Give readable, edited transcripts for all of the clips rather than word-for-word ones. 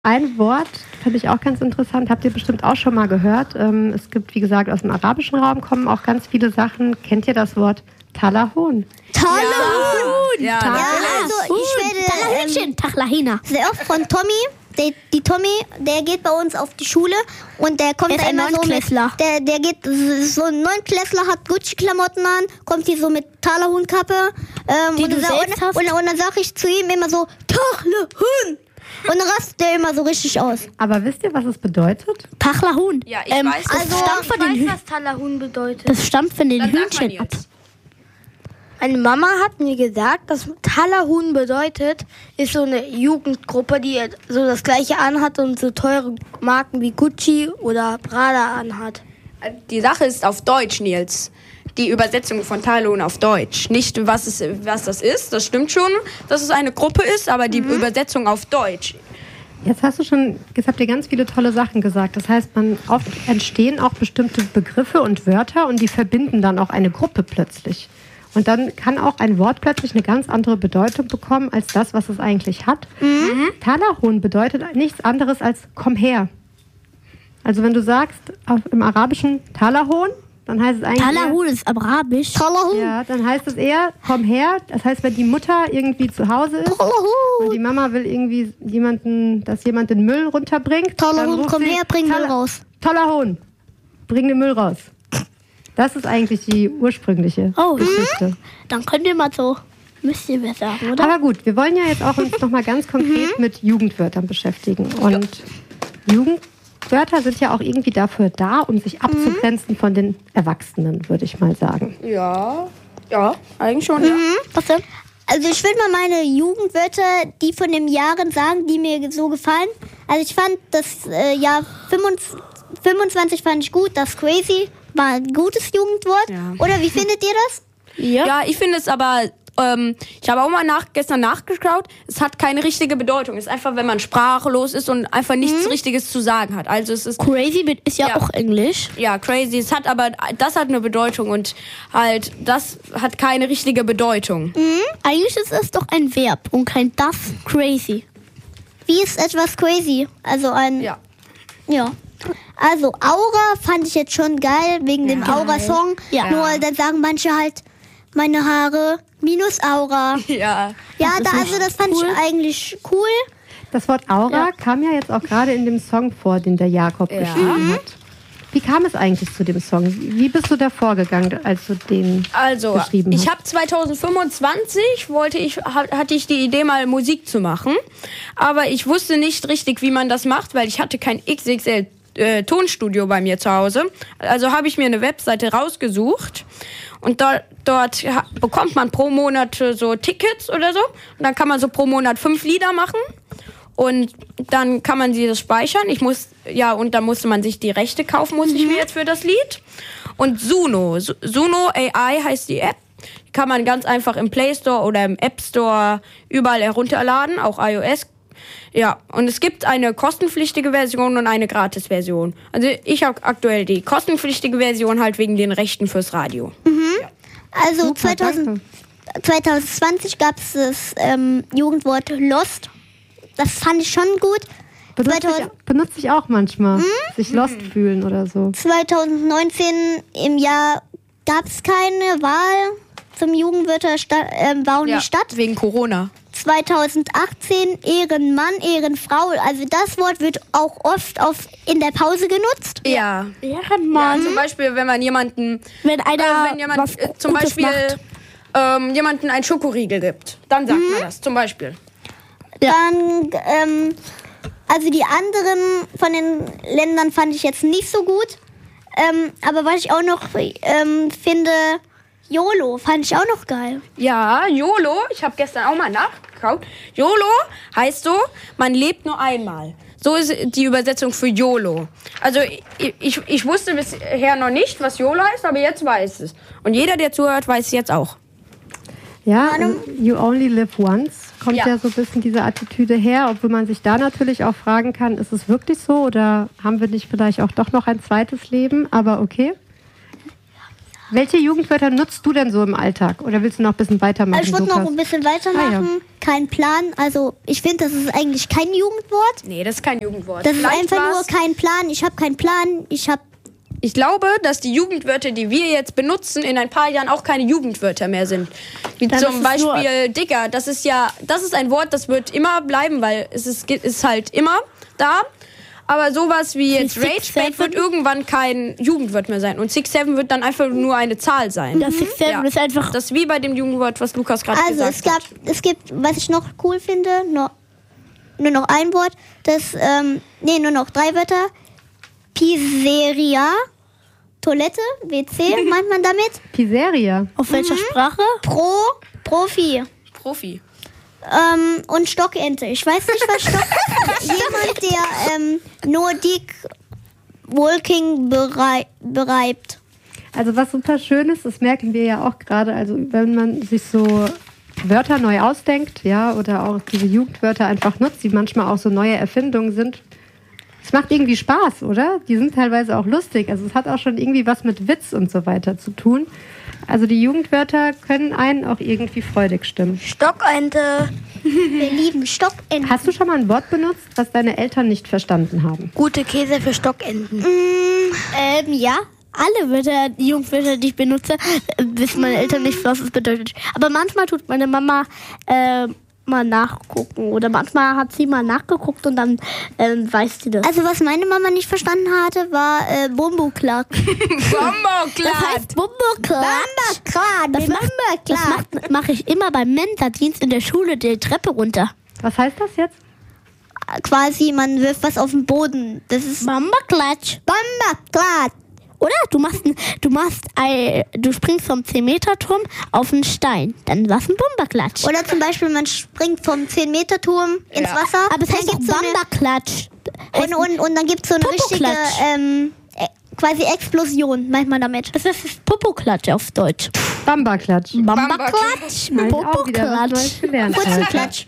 Ein Wort finde ich auch ganz interessant, habt ihr bestimmt auch schon mal gehört. Es gibt, wie gesagt, aus dem arabischen Raum kommen auch ganz viele Sachen. Kennt ihr das Wort Talahun? Talahun! Ja, also ich werde Talahina. sehr oft von Tommy, die Tommy, der geht bei uns auf die Schule und der kommt da immer so mit, der geht, so ein Neunklässler, hat Gucci-Klamotten an, kommt hier so mit Talahun-Kappe und dann sage ich zu ihm immer so, Talahun! Und dann rastet der immer so richtig aus. Aber wisst ihr, was es bedeutet? Tachlahun. Ja, ich weiß. Was Talahun bedeutet. Das stammt von den Dann sagt man Hühnchen ab. jetzt. Meine Mama hat mir gesagt, dass Talahun bedeutet, ist so eine Jugendgruppe, die so das Gleiche anhat und so teure Marken wie Gucci oder Prada anhat. Die Sache ist auf Deutsch, Nils. Die Übersetzung von Talahun auf Deutsch. Nicht, was das ist, das stimmt schon, dass es eine Gruppe ist, aber die Übersetzung auf Deutsch. Jetzt habt ihr ganz viele tolle Sachen gesagt. Das heißt, oft entstehen auch bestimmte Begriffe und Wörter und die verbinden dann auch eine Gruppe plötzlich. Und dann kann auch ein Wort plötzlich eine ganz andere Bedeutung bekommen als das, was es eigentlich hat. Talahun bedeutet nichts anderes als komm her. Also wenn du sagst im Arabischen Talahun, dann heißt es eigentlich Talahun ist arabisch. Talahun. ja, dann heißt es eher komm her. Das heißt, wenn die Mutter irgendwie zu Hause ist und die Mama will irgendwie dass jemand den Müll runterbringt. Talahun, komm her, bring Müll raus. Talahun, bring den Müll raus. Das ist eigentlich die ursprüngliche Geschichte. Dann könnt ihr mal so ein bisschen mehr sagen, oder? Aber gut, wir wollen ja jetzt auch uns nochmal ganz konkret mit Jugendwörtern beschäftigen. Und Jugendwörter sind ja auch irgendwie dafür da, um sich abzugrenzen von den Erwachsenen, würde ich mal sagen. Ja, eigentlich schon, ja. Was denn? Also ich will mal meine Jugendwörter, die von den Jahren sagen, die mir so gefallen. Also ich fand das Jahr 25 fand ich gut, das Crazy war ein gutes Jugendwort. Ja. Oder wie findet ihr das? Ja, ich finde es aber, ich habe auch mal gestern nachgeschaut, es hat keine richtige Bedeutung. Es ist einfach, wenn man sprachlos ist und einfach nichts Richtiges zu sagen hat. Also es ist Crazy ist ja auch Englisch. Ja, crazy. Das hat eine Bedeutung und halt, das hat keine richtige Bedeutung. Eigentlich ist es doch ein Verb und kein das crazy. Wie ist etwas crazy? Also Ja. Ja. Also Aura fand ich jetzt schon geil, wegen dem Aura-Song. Ja. Nur dann sagen manche halt, meine Haare minus Aura. Ja. Ja, das fand ich eigentlich cool. Das Wort Aura kam ja jetzt auch gerade in dem Song vor, den der Jakob geschrieben hat. Wie kam es eigentlich zu dem Song? Wie bist du da vorgegangen, als du den geschrieben hast? Ich habe 2025 hatte ich die Idee, mal Musik zu machen. Aber ich wusste nicht richtig, wie man das macht, weil ich hatte kein XXL Tonstudio bei mir zu Hause. Also habe ich mir eine Webseite rausgesucht und dort bekommt man pro Monat so Tickets oder so. Und dann kann man so pro Monat 5 Lieder machen. Und dann kann man sie das speichern. Und dann musste man sich die Rechte kaufen, muss ich mir jetzt für das Lied. Und Suno AI heißt die App. Die kann man ganz einfach im Play Store oder im App Store überall herunterladen, auch iOS. Ja, und es gibt eine kostenpflichtige Version und eine Gratis-Version. Also ich habe aktuell die kostenpflichtige Version halt wegen den Rechten fürs Radio. Ja. Also 2020 gab es das Jugendwort Lost. Das fand ich schon gut. Benutze ich auch manchmal. Sich lost fühlen oder so. 2019 im Jahr gab es keine Wahl zum Jugendwörter bauen die Stadt. Wegen Corona. 2018 Ehrenmann, Ehrenfrau. Also das Wort wird auch oft in der Pause genutzt. Ja. Ehrenmann. Ja, zum Beispiel, wenn man jemanden, zum Beispiel jemanden einen Schokoriegel gibt, dann sagt man das zum Beispiel. Dann, also die anderen von den Ländern fand ich jetzt nicht so gut. Aber was ich auch noch finde, YOLO fand ich auch noch geil. Ja, YOLO, ich habe gestern auch mal nachgeschaut. YOLO heißt so, man lebt nur einmal. So ist die Übersetzung für YOLO. Also ich wusste bisher noch nicht, was YOLO heißt, aber jetzt weiß es. Und jeder, der zuhört, weiß es jetzt auch. Ja, you only live once kommt ja so ein bisschen diese Attitüde her, obwohl man sich da natürlich auch fragen kann, ist es wirklich so oder haben wir nicht vielleicht auch doch noch ein zweites Leben? Aber okay. Welche Jugendwörter nutzt du denn so im Alltag? Oder willst du noch ein bisschen weitermachen? Also ich würde noch ein bisschen weitermachen. Ah, ja. Kein Plan. Also ich finde, das ist eigentlich kein Jugendwort. Nee, das ist kein Jugendwort. Das ist Vielleicht einfach nur war's- kein Plan. Ich habe keinen Plan. Ich glaube, dass die Jugendwörter, die wir jetzt benutzen, in ein paar Jahren auch keine Jugendwörter mehr sind. Wie Dann zum ist es nur- Beispiel Digger. Das ist ein Wort, das wird immer bleiben, weil es ist halt immer da. Aber sowas wie jetzt Six, Ragebait Seven? wird irgendwann kein Jugendwort mehr sein. Und 6-7 wird dann einfach nur eine Zahl sein. Das 6-7 ist einfach. Das ist wie bei dem Jugendwort, was Lukas gerade Also gesagt hat. es gibt, was ich noch cool finde, nur noch ein Wort. Nur noch 3 Wörter. Pizzeria, Toilette, WC, meint man damit. Pizzeria. Auf welcher Sprache? Profi. Profi. Und Stockente. Ich weiß nicht, was Jemand, der Nordic Walking bereibt. Also was super schön ist, das merken wir ja auch gerade, also wenn man sich so Wörter neu ausdenkt, ja, oder auch diese Jugendwörter einfach nutzt, die manchmal auch so neue Erfindungen sind. Es macht irgendwie Spaß, oder? Die sind teilweise auch lustig. Also es hat auch schon irgendwie was mit Witz und so weiter zu tun. Also die Jugendwörter können einen auch irgendwie freudig stimmen. Stockente. Wir lieben Stockenten. Hast du schon mal ein Wort benutzt, was deine Eltern nicht verstanden haben? Gute Käse für Stockenten. Ja. Alle Wörter, die Jugendwörter, die ich benutze, wissen meine Eltern nicht, was es bedeutet. Aber manchmal tut meine Mama mal nachgucken. Oder manchmal hat sie mal nachgeguckt und dann weiß sie das. Also was meine Mama nicht verstanden hatte, war Bumbuklack. Das heißt Bumbuklack. Das mache ich immer beim Mensa-Dienst in der Schule die Treppe runter. Was heißt das jetzt? Quasi, man wirft was auf den Boden. Das ist Bambaklatsch. Bumbuklack. Oder du springst vom 10-Meter-Turm auf einen Stein. Dann war's ein Bambaklatsch. Oder zum Beispiel, man springt vom 10-Meter-Turm ins Wasser. Aber es heißt auch Dann gibt's so eine- Bambaklatsch. Und dann gibt es so eine richtige Popoklatsch. quasi Explosion, meint man damit. Das ist Popoklatsch auf Deutsch. Bambaklatsch. Bambaklatsch. Halt auch wieder was Popoklatsch. Neues gelernt. Putzenklatsch.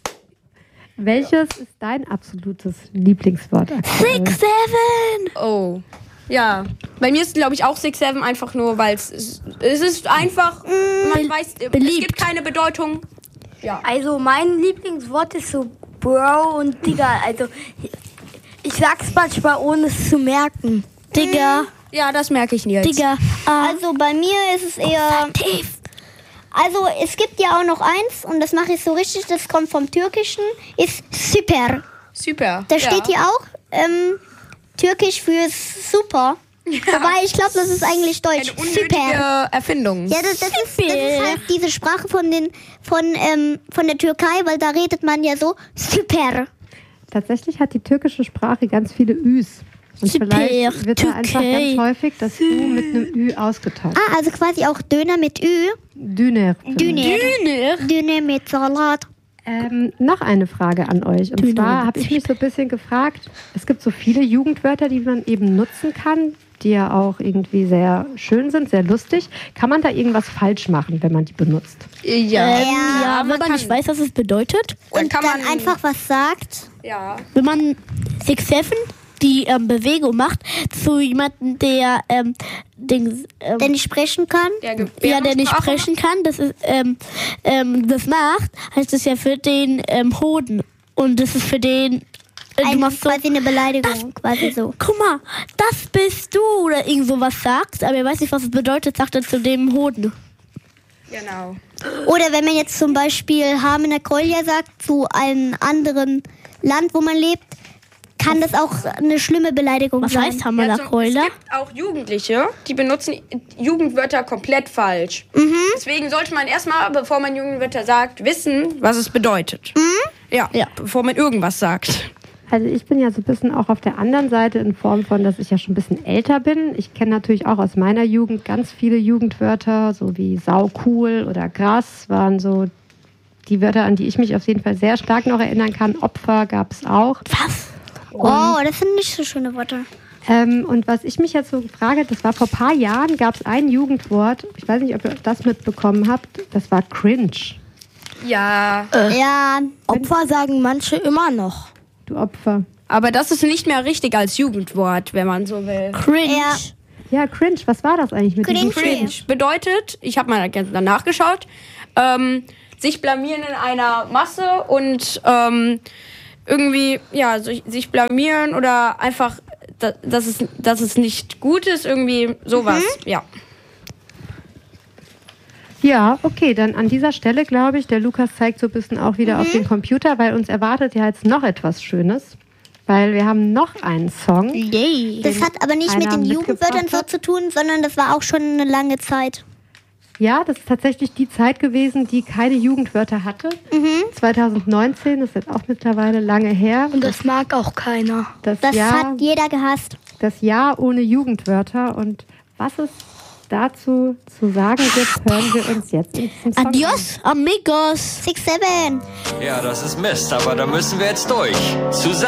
Welches ist dein absolutes Lieblingswort? aktuell? 6-7. Oh. Ja. Bei mir ist, glaube ich, auch 6-7 einfach nur, weil es ist einfach, man weiß, es beliebt. gibt keine Bedeutung. Ja. Also mein Lieblingswort ist so Bro und Digga. Also ich sag's manchmal, ohne es zu merken. Digga, Ja, das merke ich nie jetzt. Digga. Also bei mir ist es eher... Also es gibt ja auch noch eins, und das mache ich so richtig, das kommt vom Türkischen, ist super. Super. Da steht hier auch Türkisch für super. Wobei ich glaube, das ist eigentlich Deutsch. eine unnötige Erfindung. Ja, das ist halt diese Sprache von der Türkei, weil da redet man ja so super. Tatsächlich hat die türkische Sprache ganz viele Üs. Und Super, vielleicht wird da einfach Türkei. ganz häufig das Ü mit einem Ü ausgetauscht. Ah, also quasi auch Döner mit Ü. Döner. Döner mit Salat. Noch eine Frage an euch. Und zwar habe ich mich so ein bisschen gefragt, es gibt so viele Jugendwörter, die man eben nutzen kann, die ja auch irgendwie sehr schön sind, sehr lustig. Kann man da irgendwas falsch machen, wenn man die benutzt? Ja. Ja, wenn man nicht weiß, was es bedeutet. Und kann dann man- einfach was sagt. Ja. Wenn man 6-7 die Bewegung macht zu jemandem, der Der nicht sprechen kann. der nicht sprechen kann, das ist das macht, heißt es ja für den Hoden. Und das ist für den du machst so, Quasi eine Beleidigung. Quasi so. guck mal, das bist du, oder irgend sowas sagst, aber er weiß nicht, was es bedeutet, sagt er zu dem Hoden. Genau. Oder wenn man jetzt zum Beispiel Hamena Kolja sagt zu einem anderen Land, wo man lebt, kann das auch eine schlimme Beleidigung Was sein. heißt Hamala Es Keule? gibt auch Jugendliche, die benutzen Jugendwörter komplett falsch. Deswegen sollte man erstmal, bevor man Jugendwörter sagt, wissen, was es bedeutet. Ja, bevor man irgendwas sagt. Also ich bin ja so ein bisschen auch auf der anderen Seite in Form von, dass ich ja schon ein bisschen älter bin. Ich kenne natürlich auch aus meiner Jugend ganz viele Jugendwörter, so wie saucool oder krass waren so die Wörter, an die ich mich auf jeden Fall sehr stark noch erinnern kann. Opfer gab es auch. Was? Oh, das sind nicht so schöne Worte. Und was ich mich jetzt so frage, das war vor ein paar Jahren, gab es ein Jugendwort, ich weiß nicht, ob ihr das mitbekommen habt, das war cringe. Ja. Ja, Opfer sagen manche immer noch. Du Opfer. Aber das ist nicht mehr richtig als Jugendwort, wenn man so will. Cringe. Ja. Ja, cringe. Was war das eigentlich mit diesem Cringe bedeutet, ich habe mal danach geschaut, sich blamieren in einer Masse und irgendwie, ja, sich blamieren oder einfach, dass es nicht gut ist, irgendwie sowas, ja. Ja, okay, dann an dieser Stelle glaube ich, der Lukas zeigt so ein bisschen auch wieder auf den Computer, weil uns erwartet ja jetzt noch etwas Schönes. Weil wir haben noch einen Song. Yay. Das hat aber nicht mit den Jugendwörtern so zu tun, sondern das war auch schon eine lange Zeit. Ja, das ist tatsächlich die Zeit gewesen, die keine Jugendwörter hatte. 2019, das ist jetzt auch mittlerweile lange her. Und das mag auch keiner. Das hat jeder gehasst. Das Jahr ohne Jugendwörter. Und was es dazu zu sagen gibt, hören wir uns jetzt in diesem Song Adios, amigos. 6-7. Ja, das ist Mist, aber da müssen wir jetzt durch. Zusammen.